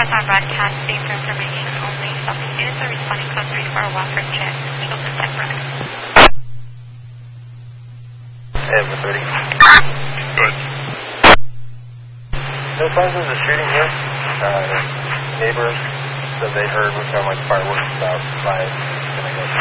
press on broadcasting for information only. Southeast units are responding code 341 for check. Eagle contact running. Hey, with 30. Good. No signs of the shooting here. Neighbors said they heard what sounded like fireworks about 5 minutes ago.